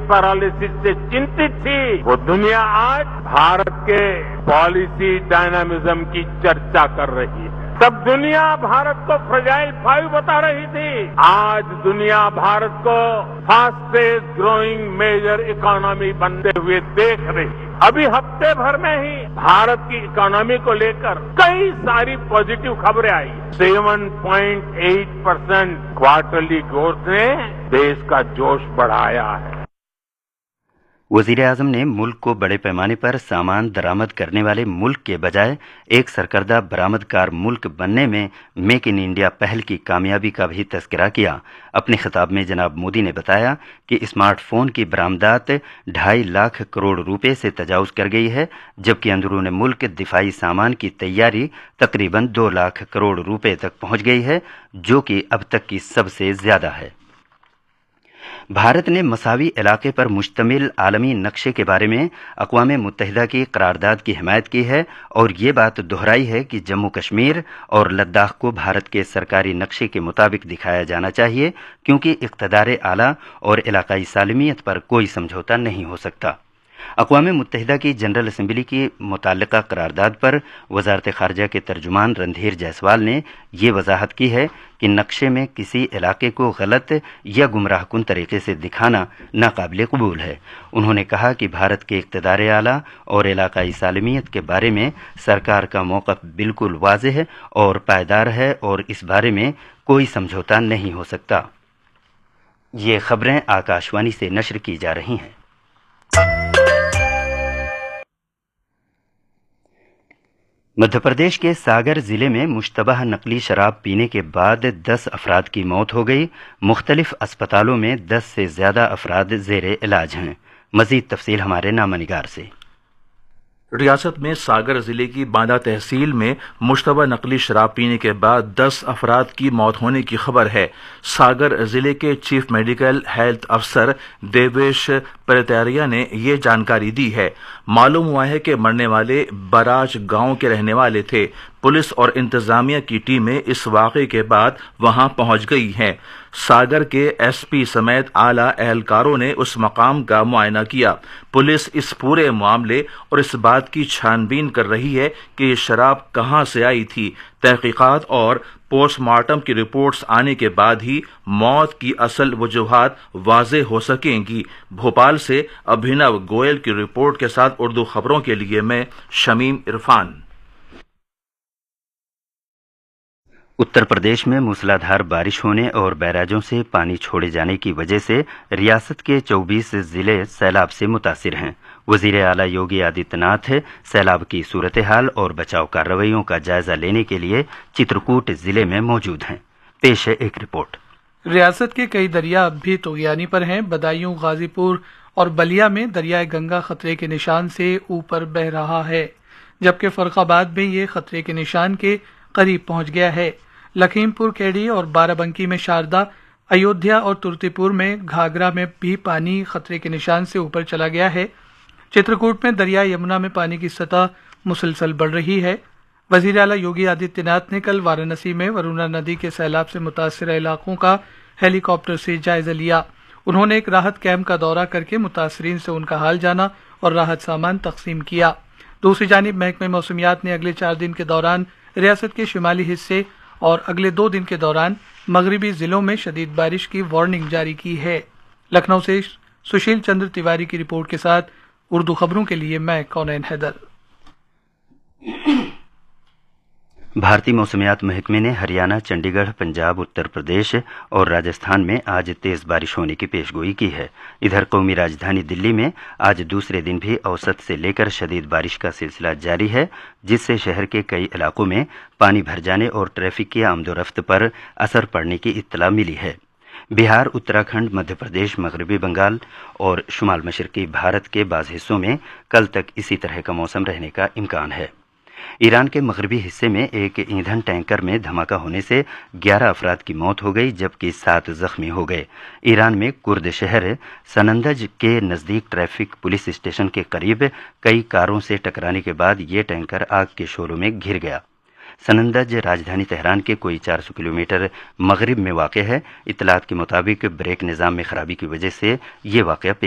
Paralysis से चिंतित थी, वो दुनिया आज भारत के पॉलिसी डायनामिज्म की चर्चा कर रही है। तब दुनिया भारत को फ्रेजाइल 5 बता रही थी, आज दुनिया भारत को फास्टेस्ट ग्रोइंग मेजर इकोनॉमी बनते हुए देख रही है। अभी हफ्ते भर में ही भारत की इकोनॉमी को लेकर कई सारी पॉजिटिव खबरें आई। 7.8% क्वार्टरली ग्रोथ ने देश का जोश बढ़ाया है। वज़ीर-ए-आज़म ने मुल्क को बड़े पैमाने पर सामान दरामद करने वाले मुल्क के बजाय एक सरकर्दा बरामदकार मुल्क बनने में मेक इन इंडिया पहल की कामयाबी का भी तज़किरा किया। अपने खिताब में जनाब मोदी ने बताया कि स्मार्टफोन की बरामदात 2.5 लाख करोड़ रुपए से तजावुज़ कर गई है, जबकि अंदरूनी मुल्क दिफाई सामान की तैयारी तकरीबन 2 लाख करोड़ रुपए तक पहुंच गई है, जो कि अब तक की सबसे ज़्यादा है। भारत ने मसावी इलाके पर मुश्तमिल आलमी नक्शे के बारे में अक़वाम मुत्तहिदा की करारदाद की हिमायत की है और ये बात दोहराई है कि जम्मू कश्मीर और लद्दाख को भारत के सरकारी नक्शे के मुताबिक दिखाया जाना चाहिए, क्योंकि इक़्तिदार आला और इलाकाई सालमियत पर कोई समझौता नहीं हो सकता। अक़वाम मुत्तहिदा की जनरल असम्बली की मुताल्लिक़ा करारदाद पर वज़ारत ख़ारजा के तर्जुमान रणधीर जायसवाल ने ये वजाहत की है कि नक्शे में किसी इलाके को गलत या गुमराहकुन तरीके से दिखाना नाकाबिल कबूल है। उन्होंने कहा कि भारत के इक़्तिदार आला और इलाकाई सालमियत के बारे में सरकार का मौक़िफ़ बिल्कुल वाज़ेह और पायदार है और इस बारे में कोई समझौता नहीं हो सकता। ये खबरें आकाशवाणी से नश्र की जा रही हैं। मध्य प्रदेश के सागर जिले में मुश्तबह नकली शराब पीने के बाद 10 अफराद की मौत हो गई। मुख्तलिफ अस्पतालों में 10 से ज़्यादा अफराद ज़ेरे इलाज हैं। मज़ीद तफसील हमारे नामनिगार से। रियासत में सागर जिले की बांदा तहसील में मुश्तबा नकली शराब पीने के बाद 10 अफराद की मौत होने की खबर है। सागर जिले के चीफ मेडिकल हेल्थ अफसर देवेश परतारिया ने ये जानकारी दी है। मालूम हुआ है कि मरने वाले बराज गांव के रहने वाले थे। पुलिस और इंतजामिया की टीमें इस वाक़े के बाद वहां पहुंच गई हैं। सागर के एसपी समेत आला एहलकारों ने उस मकाम का मुआयना किया। पुलिस इस पूरे मामले और इस बात की छानबीन कर रही है कि ये शराब कहां से आई थी। तहकीकात और पोस्टमार्टम की रिपोर्ट्स आने के बाद ही मौत की असल वजूहात वाज़े हो सकेंगी। भोपाल से अभिनव गोयल की रिपोर्ट के साथ उर्दू खबरों के लिए मैं शमीम इरफान। उत्तर प्रदेश में मूसलाधार बारिश होने और बैराजों से पानी छोड़े जाने की वजह से रियासत के 24 जिले सैलाब से मुतासिर हैं। वज़ीर आला योगी आदित्यनाथ सैलाब की सूरत हाल और बचाव कार्रवाइयों का जायजा लेने के लिए चित्रकूट जिले में मौजूद हैं। पेश है एक रिपोर्ट। रियासत के कई दरिया अब भी तूगियानी पर हैं। बदायूं, गाजीपुर और बलिया में दरियाए गंगा खतरे के निशान से ऊपर बह रहा है, जबकि फर्रुखाबाद में ये खतरे के निशान के करीब पहुंच गया है। लखीमपुर खेड़ी और बाराबंकी में शारदा, अयोध्या और तुर्तीपुर में घाघरा में भी पानी खतरे के निशान से ऊपर चला गया है। चित्रकूट में दरिया यमुना में पानी की सतह मुसलसल बढ़ रही है। वज़ीर आला योगी आदित्यनाथ ने कल वाराणसी में वरुणा नदी के सैलाब से मुतासिर इलाकों का हेलीकॉप्टर से जायजा लिया। उन्होंने एक राहत कैंप का दौरा करके मुतासरीन से उनका हाल जाना और राहत सामान तकसीम किया। दूसरी जानिब महकमे मौसमियात ने अगले 4 दिन के दौरान रियासत के शिमाली हिस्से और अगले 2 दिन के दौरान मगरिबी जिलों में शदीद बारिश की वार्निंग जारी की है। लखनऊ से सुशील चंद्र तिवारी की रिपोर्ट के साथ उर्दू खबरों के लिए मैं कौनैन हैदर। भारतीय मौसमियात महकमे ने हरियाणा, चंडीगढ़, पंजाब, उत्तर प्रदेश और राजस्थान में आज तेज बारिश होने की पेशगोई की है। इधर कौमी राजधानी दिल्ली में आज दूसरे दिन भी औसत से लेकर शदीद बारिश का सिलसिला जारी है, जिससे शहर के कई इलाकों में पानी भर जाने और ट्रैफिक की आमदोरफ्त पर असर पड़ने की इत्तला मिली है। बिहार, उत्तराखंड, मध्य प्रदेश, मगरबी बंगाल और शुमाल मशरकी भारत के बाज़ हिस्सों में कल तक इसी तरह का मौसम रहने का इम्कान है। ईरान के मगरबी हिस्से में एक ईंधन टैंकर में धमाका होने से 11 अफराद की मौत हो गई, जबकि 7 जख्मी हो गए। ईरान में कुर्द शहर सनंदज के नज़दीक ट्रैफिक पुलिस स्टेशन के करीब कई कारों से टकराने के बाद ये टैंकर आग के शोलों में घिर गया। सनंदज राजधानी तेहरान के कोई 400 किलोमीटर मगरिब में वाक़ है। इत्तलात के मुताबिक ब्रेक निज़ाम में खराबी की वजह से ये वाक़या